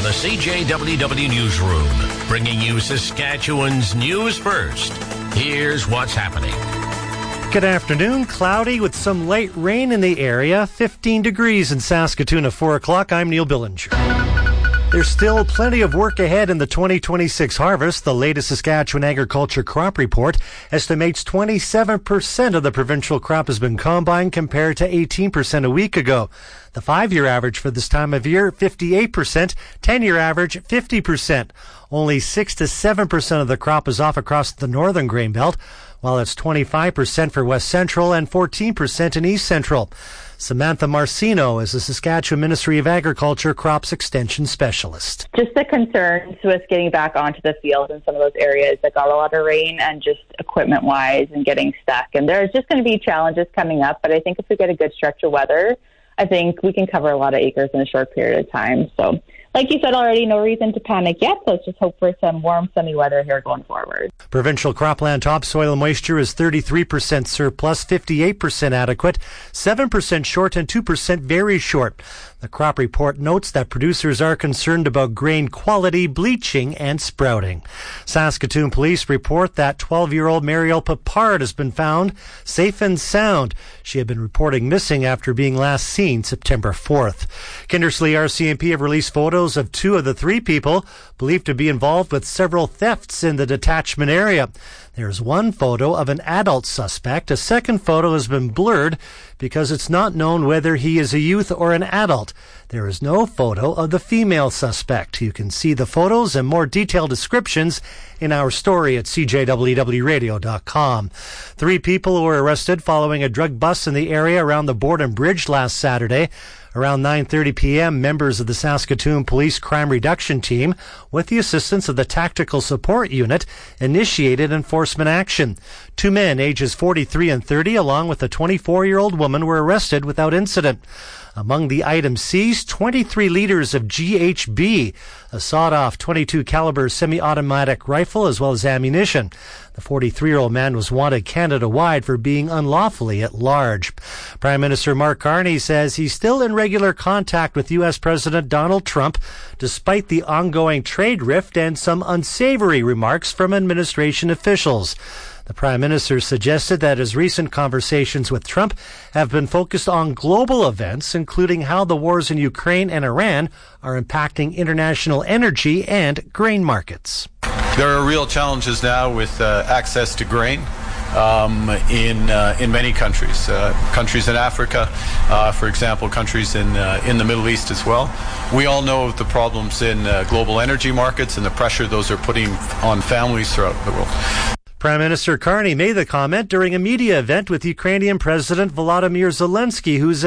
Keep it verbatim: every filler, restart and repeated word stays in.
the C J W W Newsroom, bringing you Saskatchewan's news first. Here's what's happening. Good afternoon. Cloudy with some light rain in the area. fifteen degrees in Saskatoon at four o'clock. I'm Neil Billinger. There's still plenty of work ahead in the twenty twenty-six harvest. The latest Saskatchewan Agriculture Crop Report estimates twenty-seven percent of the provincial crop has been combined compared to eighteen percent a week ago. The five-year average for this time of year, fifty-eight percent. ten-year average, fifty percent. Only six to seven percent of the crop is off across the northern grain belt, while it's twenty-five percent for West Central and fourteen percent in East Central. Samantha Marcino is the Saskatchewan Ministry of Agriculture Crops Extension Specialist. Just the concerns with getting back onto the field in some of those areas that got a lot of rain and just equipment-wise and getting stuck. And there's just going to be challenges coming up, but I think if we get a good stretch of weather, I think we can cover a lot of acres in a short period of time. So, like you said already, no reason to panic yet. Let's just hope for some warm, sunny weather here going forward. Provincial cropland topsoil moisture is thirty-three percent surplus, fifty-eight percent adequate, seven percent short, and two percent very short. The crop report notes that producers are concerned about grain quality, bleaching, and sprouting. Saskatoon police report that twelve-year-old Mariel Papard has been found safe and sound. She had been reporting missing after being last seen September fourth. Kindersley R C M P have released photos of two of the three people believed to be involved with several thefts in the detachment area. There's one photo of an adult suspect. A second photo has been blurred because it's not known whether he is a youth or an adult. There is no photo of the female suspect. You can see the photos and more detailed descriptions in our story at c j w w radio dot com. Three people were arrested following a drug bust in the area around the Borden Bridge last Saturday. Around nine thirty p.m., members of the Saskatoon Police Crime Reduction Team, with the assistance of the Tactical Support Unit, initiated enforcement action. Two men, ages forty-three and thirty, along with a twenty-four-year-old woman, were arrested without incident. Among the items seized, twenty-three liters of G H B, a sawed-off twenty-two caliber semi-automatic rifle, as well as ammunition. The forty-three-year-old man was wanted Canada-wide for being unlawfully at large. Prime Minister Mark Carney says he's still in regular contact with U S President Donald Trump, despite the ongoing trade rift and some unsavory remarks from administration officials. The Prime Minister suggested that his recent conversations with Trump have been focused on global events, including how the wars in Ukraine and Iran are impacting international energy and grain markets. There are real challenges now with uh, access to grain um, in uh, in many countries, uh, countries in Africa, uh, for example, countries in uh, in the Middle East as well. We all know of the problems in uh, global energy markets and the pressure those are putting on families throughout the world. Prime Minister Carney made the comment during a media event with Ukrainian President Volodymyr Zelensky, who's